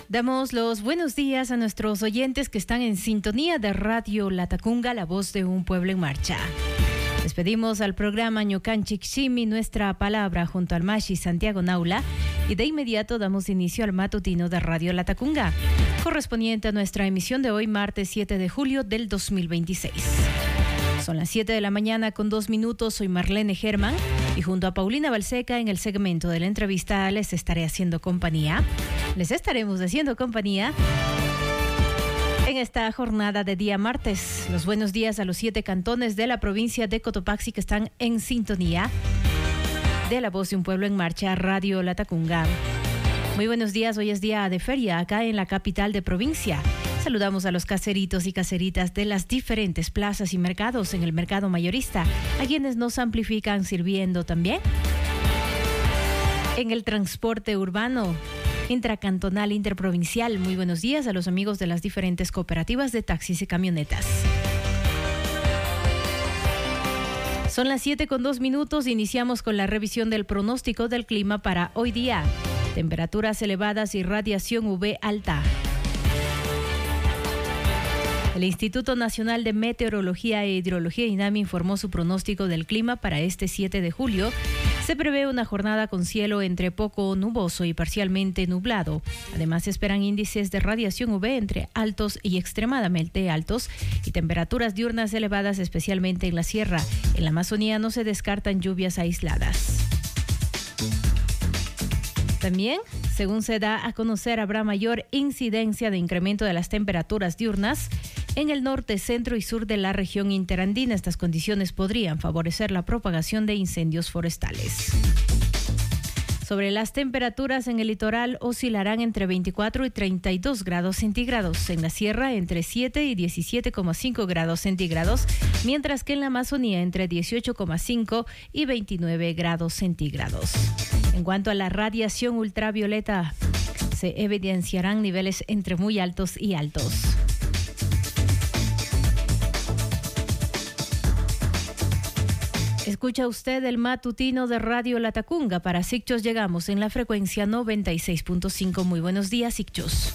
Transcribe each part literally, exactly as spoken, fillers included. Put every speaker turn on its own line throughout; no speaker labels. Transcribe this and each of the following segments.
Damos los buenos días a nuestros oyentes que están en sintonía de Radio Latacunga, la voz de un pueblo en marcha. Despedimos al programa Ñucanchik-Shimi, nuestra palabra, junto al Mashi Santiago Naula, y de inmediato damos inicio al matutino de Radio Latacunga, correspondiente a nuestra emisión de hoy, martes siete de julio del dos mil veintiséis. Son las siete de la mañana con dos minutos. Soy Marlene Germán y junto a Paulina Balseca en el segmento de la entrevista les estaré haciendo compañía. Les estaremos haciendo compañía en esta jornada de día martes. Los buenos días a los siete cantones de la provincia de Cotopaxi que están en sintonía de la voz de un pueblo en marcha, Radio Latacunga. Muy buenos días, hoy es día de feria acá en la capital de provincia. Saludamos a los caseritos y caseritas de las diferentes plazas y mercados en el mercado mayorista, a quienes nos amplifican sirviendo también en el transporte urbano, intracantonal, interprovincial. Muy buenos días a los amigos de las diferentes cooperativas de taxis y camionetas. Son las siete con dos minutos. Iniciamos con la revisión del pronóstico del clima para hoy día. Temperaturas elevadas y radiación U V alta. El Instituto Nacional de Meteorología e Hidrología INAMI informó su pronóstico del clima para este siete de julio. Se prevé una jornada con cielo entre poco nuboso y parcialmente nublado. Además, se esperan índices de radiación U V entre altos y extremadamente altos y temperaturas diurnas elevadas, especialmente en la sierra. En la Amazonía no se descartan lluvias aisladas. También, según se da a conocer, habrá mayor incidencia de incremento de las temperaturas diurnas en el norte, centro y sur de la región interandina. Estas condiciones podrían favorecer la propagación de incendios forestales. Sobre las temperaturas, en el litoral oscilarán entre veinticuatro y treinta y dos grados centígrados, en la sierra entre siete y diecisiete coma cinco grados centígrados, mientras que en la Amazonía entre dieciocho coma cinco y veintinueve grados centígrados. En cuanto a la radiación ultravioleta, se evidenciarán niveles entre muy altos y altos. Escucha usted el matutino de Radio Latacunga. Para Sicchos llegamos en la frecuencia noventa y seis punto cinco. Muy buenos días, Sicchos.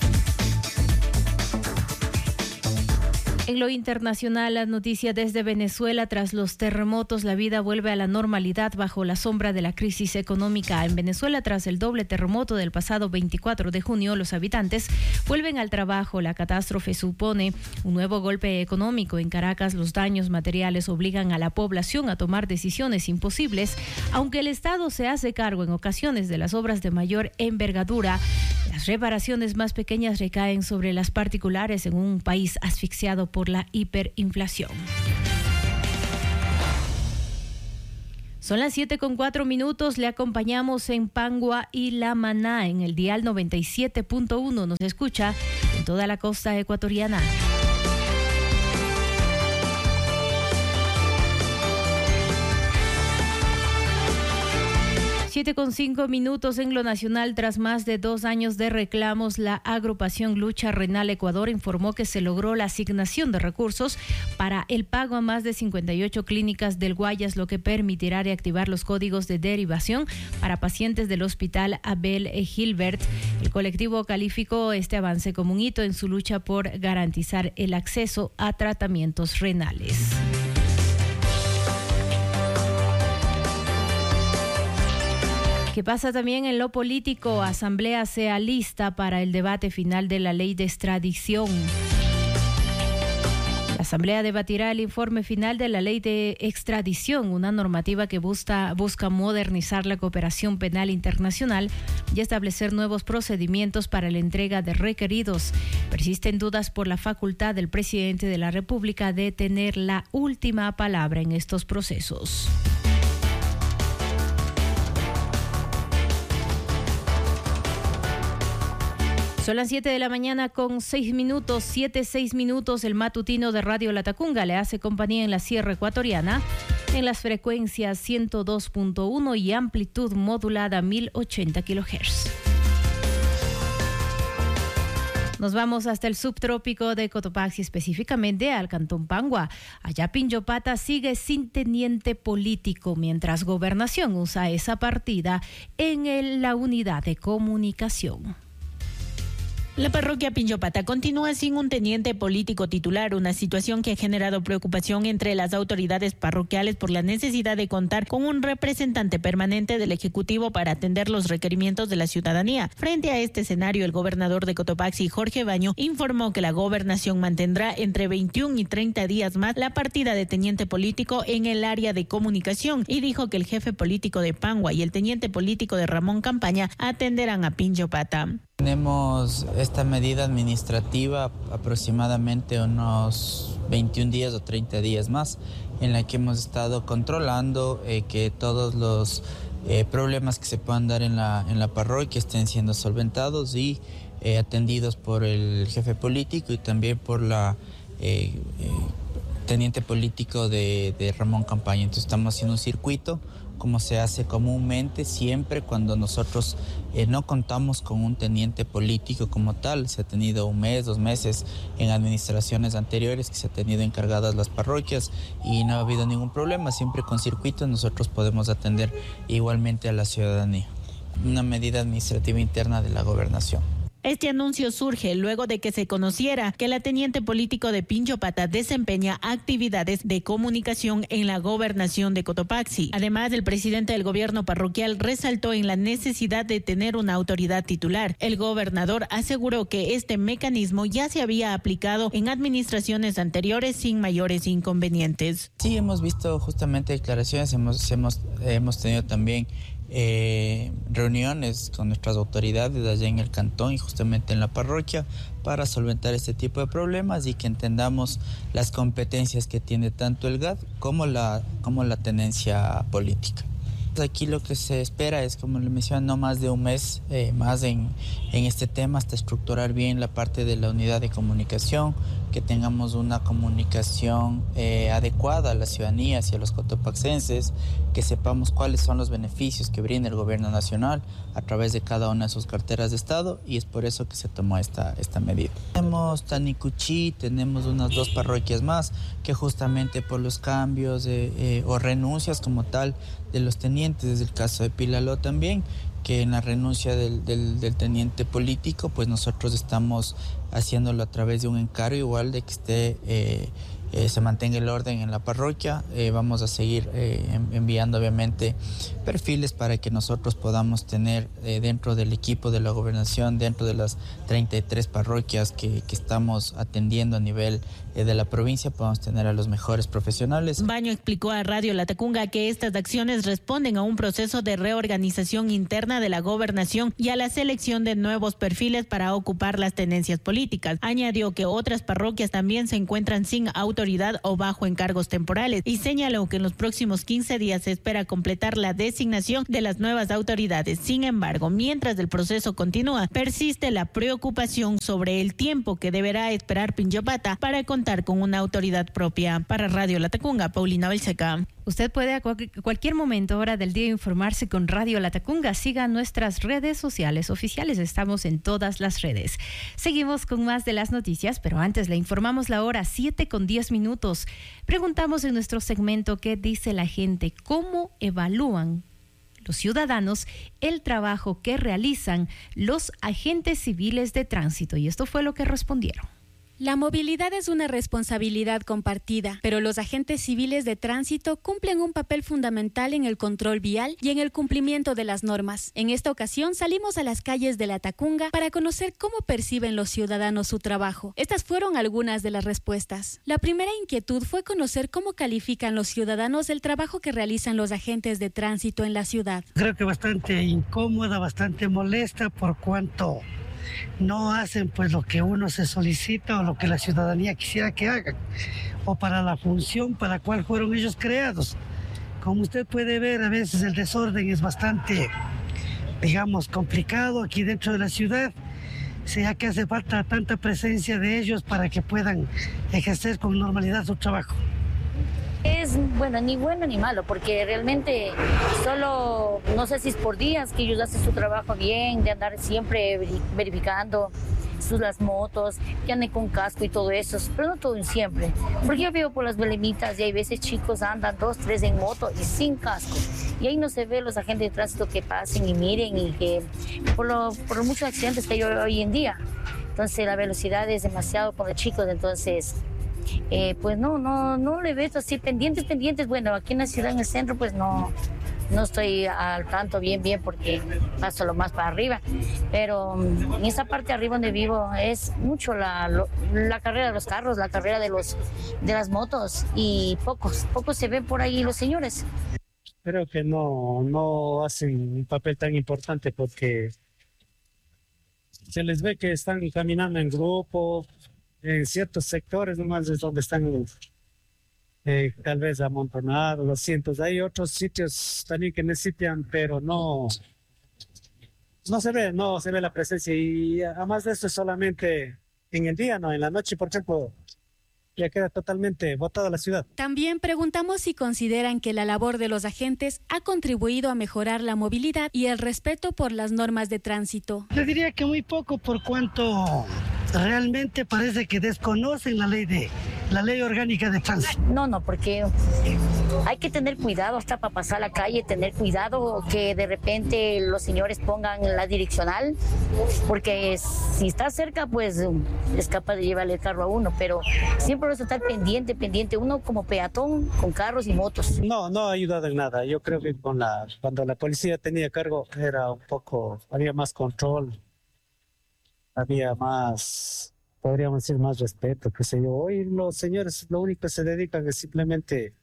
En lo internacional, la noticia desde Venezuela: tras los terremotos, la vida vuelve a la normalidad bajo la sombra de la crisis económica. En Venezuela, tras el doble terremoto del pasado veinticuatro de junio, los habitantes vuelven al trabajo. La catástrofe supone un nuevo golpe económico. En Caracas, los daños materiales obligan a la población a tomar decisiones imposibles. Aunque el Estado se hace cargo en ocasiones de las obras de mayor envergadura, las reparaciones más pequeñas recaen sobre las particulares en un país asfixiado por la hiperinflación. Son las siete con cuatro minutos. Le acompañamos en Pangua y La Maná en el dial noventa y siete punto uno. Nos escucha en toda la costa ecuatoriana. siete con cinco minutos. En lo nacional, tras más de dos años de reclamos, la agrupación Lucha Renal Ecuador informó que se logró la asignación de recursos para el pago a más de cincuenta y ocho clínicas del Guayas, lo que permitirá reactivar los códigos de derivación para pacientes del Hospital Abel Gilbert. El colectivo calificó este avance como un hito en su lucha por garantizar el acceso a tratamientos renales. ¿Qué pasa también en lo político? Asamblea se alista para el debate final de la ley de extradición. La Asamblea debatirá el informe final de la ley de extradición, una normativa que busca, busca modernizar la cooperación penal internacional y establecer nuevos procedimientos para la entrega de requeridos. Persisten dudas por la facultad del presidente de la República de tener la última palabra en estos procesos. Son las siete de la mañana con seis minutos, siete, seis minutos. El matutino de Radio Latacunga le hace compañía en la sierra ecuatoriana en las frecuencias ciento dos punto uno y amplitud modulada mil ochenta kilohertz. Nos vamos hasta el subtrópico de Cotopaxi, específicamente al cantón Pangua. Allá Pinjopata sigue sin teniente político, mientras Gobernación usa esa partida en el, la unidad de comunicación.
La parroquia Pinllopata continúa sin un teniente político titular, una situación que ha generado preocupación entre las autoridades parroquiales por la necesidad de contar con un representante permanente del Ejecutivo para atender los requerimientos de la ciudadanía. Frente a este escenario, el gobernador de Cotopaxi, Jorge Baño, informó que la gobernación mantendrá entre veintiún y treinta días más la partida de teniente político en el área de comunicación y dijo que el jefe político de Pangua y el teniente político de Ramón Campaña atenderán a Pinllopata.
Tenemos esta medida administrativa aproximadamente unos veintiún días o treinta días más, en la que hemos estado controlando eh, que todos los eh, problemas que se puedan dar en la, en la parroquia estén siendo solventados y eh, atendidos por el jefe político y también por la eh, eh, teniente político de, de Ramón Campaña. Entonces estamos haciendo un circuito como se hace comúnmente siempre cuando nosotros eh, no contamos con un teniente político como tal. Se ha tenido un mes, dos meses en administraciones anteriores que se han tenido encargadas las parroquias y no ha habido ningún problema. Siempre con circuitos nosotros podemos atender igualmente a la ciudadanía. Una medida administrativa interna de la gobernación.
Este anuncio surge luego de que se conociera que la teniente político de Pinllopata desempeña actividades de comunicación en la gobernación de Cotopaxi. Además, el presidente del gobierno parroquial resaltó en la necesidad de tener una autoridad titular. El gobernador aseguró que este mecanismo ya se había aplicado en administraciones anteriores sin mayores inconvenientes.
Sí, hemos visto justamente declaraciones, hemos, hemos, hemos tenido también Eh, reuniones con nuestras autoridades allá en el cantón y justamente en la parroquia para solventar este tipo de problemas y que entendamos las competencias que tiene tanto el G A D como la, como la tenencia política. Aquí lo que se espera es, como le mencioné, no más de un mes eh, más en, en este tema hasta estructurar bien la parte de la unidad de comunicación, que tengamos una comunicación eh, adecuada a la ciudadanía, hacia los cotopaxenses, que sepamos cuáles son los beneficios que brinda el gobierno nacional a través de cada una de sus carteras de Estado y es por eso que se tomó esta, esta medida. Tenemos Tanicuchí, tenemos unas dos parroquias más que justamente por los cambios eh, eh, o renuncias como tal de los tenientes, desde el caso de Pilaló también, que en la renuncia del, del, del teniente político, pues nosotros estamos haciéndolo a través de un encargo igual de que esté, eh, eh, se mantenga el orden en la parroquia. Eh, vamos a seguir eh, enviando obviamente perfiles para que nosotros podamos tener eh, dentro del equipo de la gobernación, dentro de las treinta y tres parroquias que, que estamos atendiendo a nivel eh, de la provincia, podamos tener a los mejores profesionales.
Baño explicó a Radio Latacunga que estas acciones responden a un proceso de reorganización interna de la gobernación y a la selección de nuevos perfiles para ocupar las tenencias políticas. Añadió que otras parroquias también se encuentran sin autoridad o bajo encargos temporales y señaló que en los próximos quince días se espera completar la designación de las nuevas autoridades. Sin embargo, mientras el proceso continúa, persiste la preocupación sobre el tiempo que deberá esperar Pinllopata para contar con una autoridad propia. Para Radio Latacunga, Paulina Belseca.
Usted puede a cualquier momento, hora del día, informarse con Radio Latacunga. Siga nuestras redes sociales oficiales. Estamos en todas las redes. Seguimos con más de las noticias, pero antes le informamos la hora siete con diez minutos. Preguntamos en nuestro segmento qué dice la gente, cómo evalúan los ciudadanos el trabajo que realizan los agentes civiles de tránsito. Y esto fue lo que respondieron.
La movilidad es una responsabilidad compartida, pero los agentes civiles de tránsito cumplen un papel fundamental en el control vial y en el cumplimiento de las normas. En esta ocasión salimos a las calles de Latacunga para conocer cómo perciben los ciudadanos su trabajo. Estas fueron algunas de las respuestas. La primera inquietud fue conocer cómo califican los ciudadanos el trabajo que realizan los agentes de tránsito en la ciudad.
Creo que bastante incómoda, bastante molesta por cuanto no hacen pues lo que uno se solicita o lo que la ciudadanía quisiera que hagan o para la función para la cual fueron ellos creados. Como usted puede ver, a veces el desorden es bastante, digamos, complicado aquí dentro de la ciudad, sea que hace falta tanta presencia de ellos para que puedan ejercer con normalidad su trabajo.
Es, bueno, ni bueno ni malo, porque realmente solo, no sé si es por días que ellos hacen su trabajo bien, de andar siempre verificando sus las motos, que anden con casco y todo eso, pero no todo siempre. Porque yo veo por las belemitas y hay veces chicos andan dos, tres en moto y sin casco. Y ahí no se ve los agentes de tránsito que pasen y miren y que por, lo, por los muchos accidentes que hay hoy en día. entonces la velocidad es demasiado con los chicos, entonces eh, pues no, no, no le veo así pendientes, pendientes, bueno, aquí en la ciudad, en el centro, pues no, no estoy al tanto bien, bien, porque paso lo más para arriba, pero en esa parte de arriba donde vivo es mucho la, lo, la carrera de los carros, la carrera de, los, de las motos, y pocos, pocos se ven por ahí los señores.
Creo que no, no hacen un papel tan importante porque se les ve que están caminando en grupo, en ciertos sectores nomás es donde están eh, tal vez amontonados los cientos. Hay otros sitios también que necesitan, pero no, no se ve, no se ve la presencia. Y además de eso es solamente en el día, no, en la noche, por ejemplo, ya queda totalmente botada la ciudad.
También preguntamos si consideran que la labor de los agentes ha contribuido a mejorar la movilidad y el respeto por las normas de tránsito.
Le diría que muy poco, por cuanto realmente parece que desconocen la ley de la ley orgánica de tránsito.
No, no, porque hay que tener cuidado hasta para pasar la calle, tener cuidado que de repente los señores pongan la direccional, porque si está cerca, pues es capaz de llevarle el carro a uno, pero siempre vas a estar pendiente, pendiente, uno como peatón con carros y motos.
No, no ha ayudado en nada. Yo creo que con la, cuando la policía tenía cargo era un poco, había más control, había más, podríamos decir, más respeto, qué sé yo. Hoy los señores lo único que se dedican es simplemente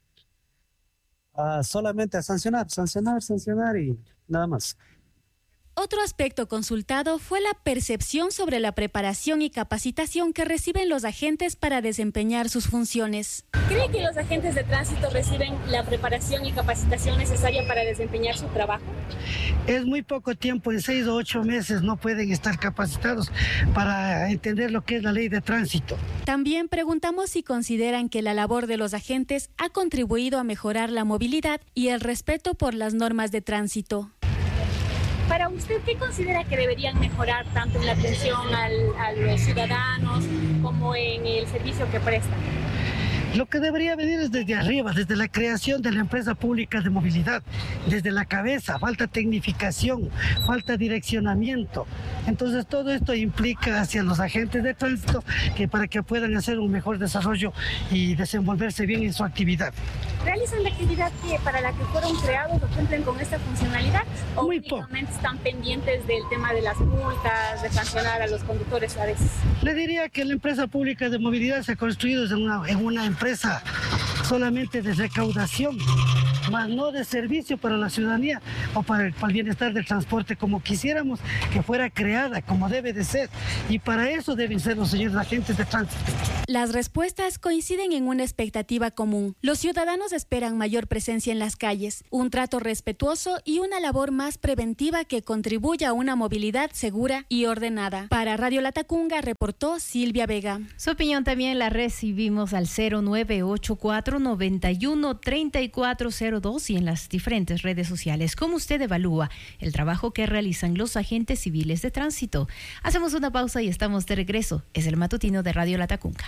a solamente a sancionar, sancionar, sancionar y nada más.
Otro aspecto consultado fue la percepción sobre la preparación y capacitación que reciben los agentes para desempeñar sus funciones.
¿Cree que los agentes de tránsito reciben la preparación y capacitación necesaria para desempeñar su trabajo?
Es muy poco tiempo, en seis o ocho meses no pueden estar capacitados para entender lo que es la ley de tránsito.
También preguntamos si consideran que la labor de los agentes ha contribuido a mejorar la movilidad y el respeto por las normas de tránsito.
Para usted, ¿qué considera que deberían mejorar tanto en la atención al, a los ciudadanos como en el servicio que prestan?
Lo que debería venir es desde arriba, desde la creación de la empresa pública de movilidad, desde la cabeza. Falta tecnificación, falta direccionamiento. Entonces todo esto implica hacia los agentes de tránsito que para que puedan hacer un mejor desarrollo y desenvolverse bien en su actividad.
¿Realizan la actividad que para la que fueron creados o cumplen con esta funcionalidad? ¿O
Muy
únicamente poco. Están pendientes del tema de las multas, de sancionar a los conductores a veces?
Le diría que la empresa pública de movilidad se ha construido en una, en una empresa solamente de recaudación, más no de servicio para la ciudadanía o para el, para el bienestar del transporte, como quisiéramos que fuera creada, como debe de ser. Y para eso deben ser los señores agentes de tránsito.
Las respuestas coinciden en una expectativa común. Los ciudadanos esperan mayor presencia en las calles, un trato respetuoso y una labor más preventiva que contribuya a una movilidad segura y ordenada. Para Radio Latacunga reportó Silvia Vega.
Su opinión también la recibimos al cero nueve ocho cuatro, noventa y uno, treinta y cuatro cero dos y en las diferentes redes sociales. ¿Cómo usted evalúa el trabajo que realizan los agentes civiles de tránsito? Hacemos una pausa y estamos de regreso. Es el matutino de Radio Latacunga.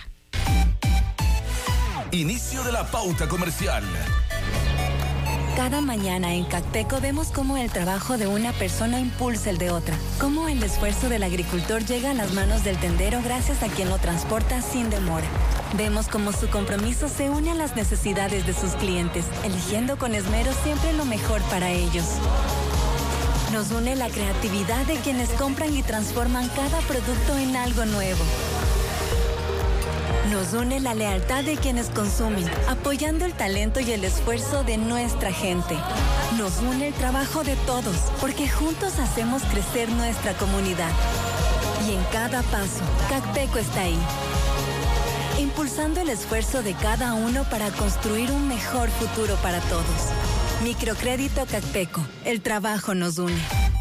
Inicio de la pauta comercial.
Cada mañana en Cacteco vemos cómo el trabajo de una persona impulsa el de otra, cómo el esfuerzo del agricultor llega a las manos del tendero gracias a quien lo transporta sin demora. Vemos cómo su compromiso se une a las necesidades de sus clientes, eligiendo con esmero siempre lo mejor para ellos. Nos une la creatividad de quienes compran y transforman cada producto en algo nuevo. Nos une la lealtad de quienes consumen, apoyando el talento y el esfuerzo de nuestra gente. Nos une el trabajo de todos, porque juntos hacemos crecer nuestra comunidad. Y en cada paso, Cacteco está ahí, impulsando el esfuerzo de cada uno para construir un mejor futuro para todos. Microcrédito Cacteco, el trabajo nos une.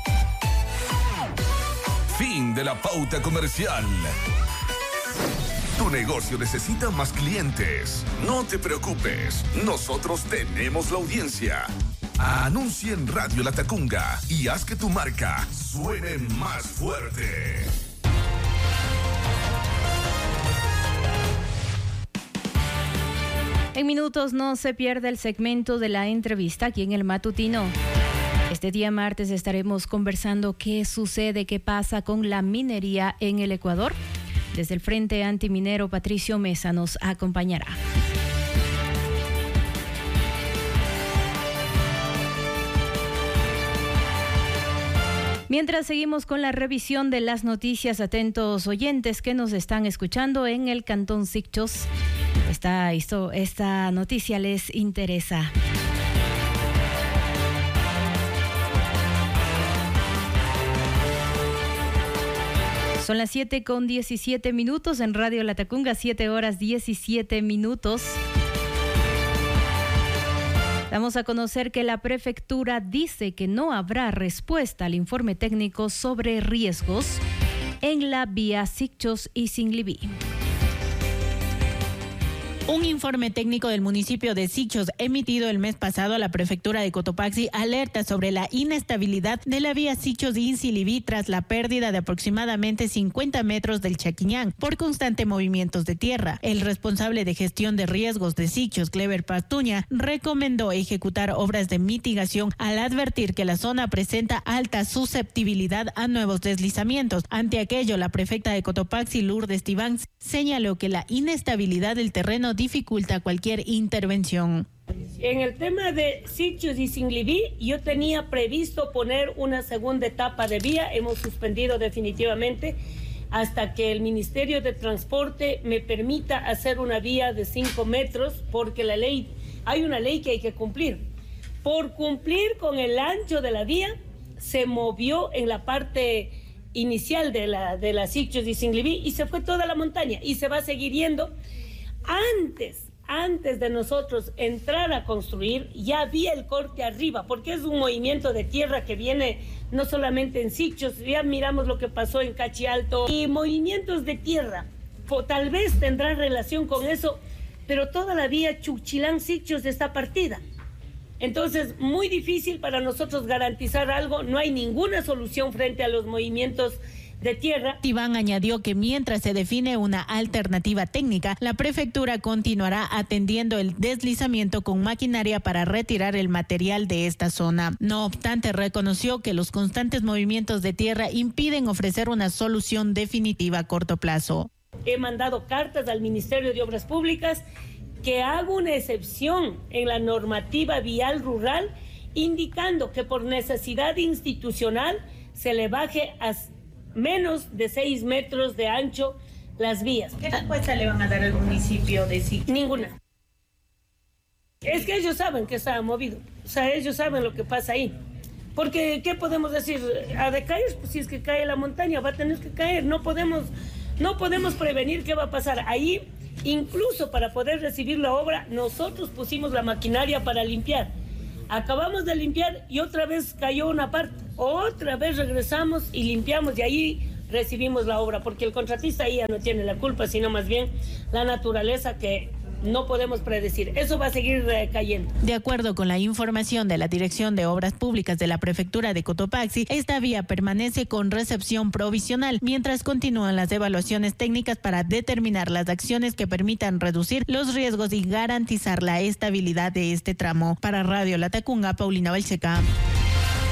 Fin de la pauta comercial. Tu negocio necesita más clientes. No te preocupes, nosotros tenemos la audiencia. Anuncia en Radio Latacunga y haz que tu marca suene más fuerte.
En minutos no se pierde el segmento de la entrevista aquí en el matutino. Este día martes estaremos conversando qué sucede, qué pasa con la minería en el Ecuador. Desde el Frente Antiminero, Patricio Mesa nos acompañará. Mientras seguimos con la revisión de las noticias, atentos oyentes que nos están escuchando en el Cantón Sicchos. Esta, esto, esta noticia les interesa. Son las siete con diecisiete minutos en Radio Latacunga, siete horas diecisiete minutos. Vamos a conocer que la prefectura dice que no habrá respuesta al informe técnico sobre riesgos en la vía Sicchos y Singlibí.
Un informe técnico del municipio de Sicchos emitido el mes pasado a la prefectura de Cotopaxi alerta sobre la inestabilidad de la vía Sicchos y Singlibí tras la pérdida de aproximadamente cincuenta metros del Chaquiñán por constantes movimientos de tierra. El responsable de gestión de riesgos de Sicchos, Clever Pastuña, recomendó ejecutar obras de mitigación al advertir que la zona presenta alta susceptibilidad a nuevos deslizamientos. Ante aquello, la prefecta de Cotopaxi, Lourdes Tibán, señaló que la inestabilidad del terreno dificulta cualquier intervención.
En el tema de Sicchos y Singlibí, yo tenía previsto poner una segunda etapa de vía. Hemos suspendido definitivamente hasta que el Ministerio de Transporte me permita hacer una vía de cinco metros, porque la ley, hay una ley que hay que cumplir. Por cumplir con el ancho de la vía, se movió en la parte inicial de la, de la Sicchos y Singlibí y se fue toda la montaña y se va a seguir yendo. Antes, antes de nosotros entrar a construir, ya había el corte arriba, porque es un movimiento de tierra que viene no solamente en Sicchos, ya miramos lo que pasó en Cachialto, y movimientos de tierra, tal vez tendrán relación con eso, pero toda la vía Chuchilán-Sicchos está partida. Entonces, muy difícil para nosotros garantizar algo, no hay ninguna solución frente a los movimientos de tierra.
Tibán añadió que mientras se define una alternativa técnica, la prefectura continuará atendiendo el deslizamiento con maquinaria para retirar el material de esta zona. No obstante, reconoció que los constantes movimientos de tierra impiden ofrecer una solución definitiva a corto plazo.
He mandado cartas al Ministerio de Obras Públicas que haga una excepción en la normativa vial rural, indicando que por necesidad institucional se le baje a menos de seis metros de ancho las vías.
¿Qué respuesta le van a dar al municipio de Sicchos?
Ninguna. Es que ellos saben que está movido, o sea, ellos saben lo que pasa ahí. Porque, ¿qué podemos decir? ¿Ha de caer? Pues si es que cae la montaña, va a tener que caer. No podemos, no podemos prevenir qué va a pasar. Ahí, incluso para poder recibir la obra, nosotros pusimos la maquinaria para limpiar. Acabamos de limpiar y otra vez cayó una parte. Otra vez regresamos y limpiamos y ahí recibimos la obra, porque el contratista ahí ya no tiene la culpa, sino más bien la naturaleza que no podemos predecir. Eso va a seguir eh, cayendo.
De acuerdo con la información de la Dirección de Obras Públicas de la Prefectura de Cotopaxi, esta vía permanece con recepción provisional, mientras continúan las evaluaciones técnicas para determinar las acciones que permitan reducir los riesgos y garantizar la estabilidad de este tramo. Para Radio Latacunga, Paulina Balseca.